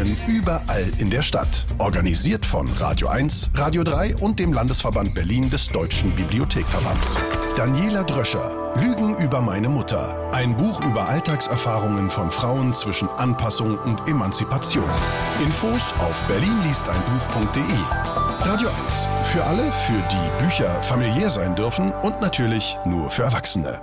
Lesungen überall in der Stadt. Organisiert von Radio 1, Radio 3 und dem Landesverband Berlin des Deutschen Bibliothekverbands. Daniela Dröscher, Lügen über meine Mutter. Ein Buch über Alltagserfahrungen von Frauen zwischen Anpassung und Emanzipation. Infos auf berlinliesteinbuch.de. Radio 1. Für alle, für die Bücher familiär sein dürfen und natürlich nur für Erwachsene.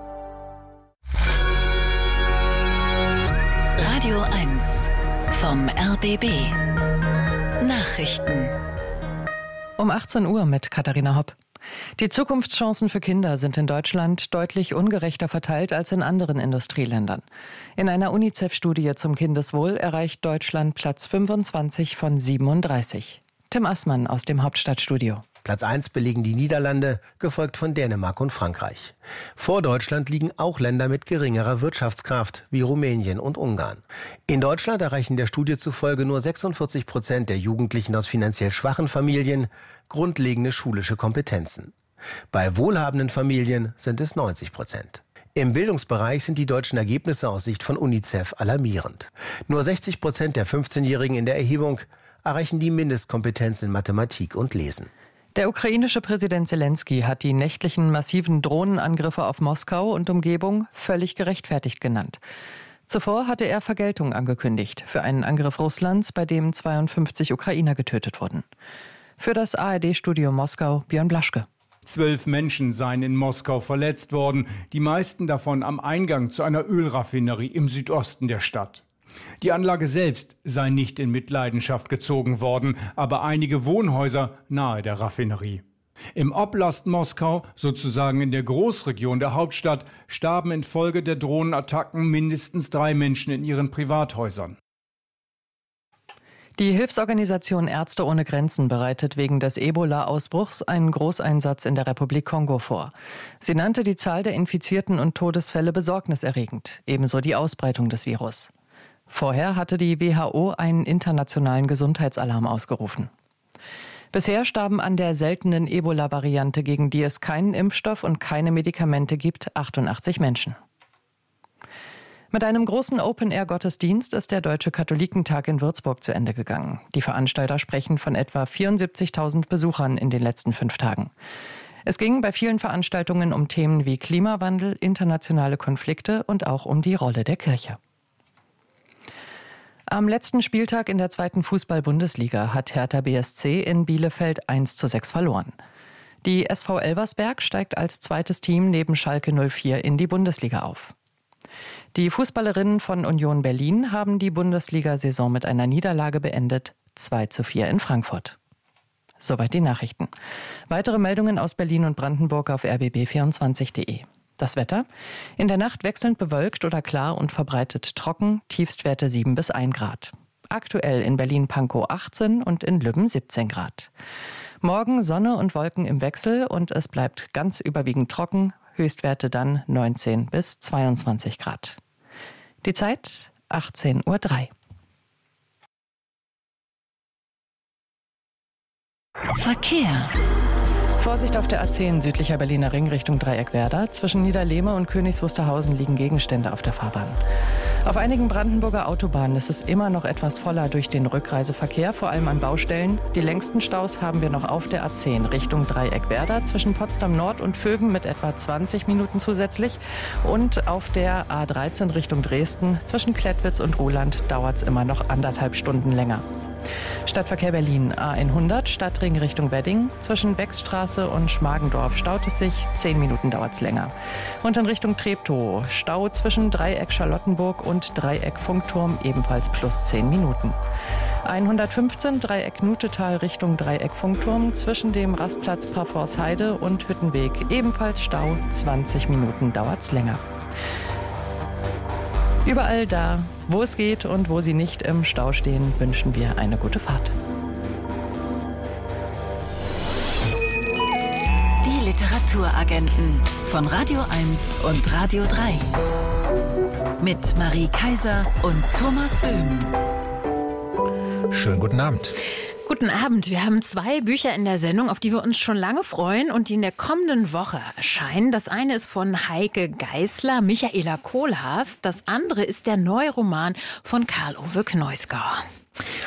Radio 1 vom RBB. Nachrichten. Um 18 Uhr mit Katharina Hopp. Die Zukunftschancen für Kinder sind in Deutschland deutlich ungerechter verteilt als in anderen Industrieländern. In einer UNICEF-Studie zum Kindeswohl erreicht Deutschland Platz 25 von 37. Tim Assmann aus dem Hauptstadtstudio. Platz 1 belegen die Niederlande, gefolgt von Dänemark und Frankreich. Vor Deutschland liegen auch Länder mit geringerer Wirtschaftskraft, wie Rumänien und Ungarn. In Deutschland erreichen der Studie zufolge nur 46% der Jugendlichen aus finanziell schwachen Familien grundlegende schulische Kompetenzen. Bei wohlhabenden Familien sind es 90%. Im Bildungsbereich sind die deutschen Ergebnisse aus Sicht von UNICEF alarmierend. Nur 60% der 15-Jährigen in der Erhebung erreichen die Mindestkompetenz in Mathematik und Lesen. Der ukrainische Präsident Zelensky hat die nächtlichen massiven Drohnenangriffe auf Moskau und Umgebung völlig gerechtfertigt genannt. Zuvor hatte er Vergeltung angekündigt für einen Angriff Russlands, bei dem 52 Ukrainer getötet wurden. Für das ARD-Studio Moskau Björn Blaschke. 12 Menschen seien in Moskau verletzt worden, die meisten davon am Eingang zu einer Ölraffinerie im Südosten der Stadt. Die Anlage selbst sei nicht in Mitleidenschaft gezogen worden, aber einige Wohnhäuser nahe der Raffinerie. Im Oblast Moskau, sozusagen in der Großregion der Hauptstadt, starben infolge der Drohnenattacken mindestens 3 Menschen in ihren Privathäusern. Die Hilfsorganisation Ärzte ohne Grenzen bereitet wegen des Ebola-Ausbruchs einen Großeinsatz in der Republik Kongo vor. Sie nannte die Zahl der Infizierten und Todesfälle besorgniserregend, ebenso die Ausbreitung des Virus. Vorher hatte die WHO einen internationalen Gesundheitsalarm ausgerufen. Bisher starben an der seltenen Ebola-Variante, gegen die es keinen Impfstoff und keine Medikamente gibt, 88 Menschen. Mit einem großen Open-Air-Gottesdienst ist der Deutsche Katholikentag in Würzburg zu Ende gegangen. Die Veranstalter sprechen von etwa 74.000 Besuchern in den letzten 5 Tagen. Es ging bei vielen Veranstaltungen um Themen wie Klimawandel, internationale Konflikte und auch um die Rolle der Kirche. Am letzten Spieltag in der 2. Fußball-Bundesliga hat Hertha BSC in Bielefeld 1:6 verloren. Die SV Elversberg steigt als zweites Team neben Schalke 04 in die Bundesliga auf. Die Fußballerinnen von Union Berlin haben die Bundesliga-Saison mit einer Niederlage beendet, 2:4 in Frankfurt. Soweit die Nachrichten. Weitere Meldungen aus Berlin und Brandenburg auf rbb24.de. Das Wetter? In der Nacht wechselnd bewölkt oder klar und verbreitet trocken, Tiefstwerte 7 bis 1 Grad. Aktuell in Berlin-Pankow 18 und in Lübben 17 Grad. Morgen Sonne und Wolken im Wechsel und es bleibt ganz überwiegend trocken, Höchstwerte dann 19 bis 22 Grad. Die Zeit 18:03 Uhr. Verkehr. Vorsicht auf der A10 südlicher Berliner Ring Richtung Dreieckwerder. Zwischen Niederlehme und Königs Wusterhausen liegen Gegenstände auf der Fahrbahn. Auf einigen Brandenburger Autobahnen ist es immer noch etwas voller durch den Rückreiseverkehr, vor allem an Baustellen. Die längsten Staus haben wir noch auf der A10 Richtung Dreieckwerder zwischen Potsdam Nord und Vöben mit etwa 20 Minuten zusätzlich. Und auf der A13 Richtung Dresden zwischen Klettwitz und Ruhland dauert es immer noch 1,5 Stunden länger. Stadtverkehr Berlin, A100, Stadtring Richtung Wedding. Zwischen Wechsstraße und Schmargendorf staut es sich, 10 Minuten dauert es länger. Und in Richtung Treptow, Stau zwischen Dreieck Charlottenburg und Dreieck Funkturm, ebenfalls plus 10 Minuten. 115, Dreieck Nutetal Richtung Dreieck Funkturm, zwischen dem Rastplatz Parforce-Heide und Hüttenweg, ebenfalls Stau, 20 Minuten dauert es länger. Überall da, wo es geht und wo Sie nicht im Stau stehen, wünschen wir eine gute Fahrt. Die Literaturagenten von Radio 1 und Radio 3. Mit Marie Kaiser und Thomas Böhm. Schönen guten Abend. Guten Abend. Wir haben 2 Bücher in der Sendung, auf die wir uns schon lange freuen und die in der kommenden Woche erscheinen. Das eine ist von Heike Geisler, Michaela Kohlhaas. Das andere ist der neue Roman von Karl-Ove Kneusgauer.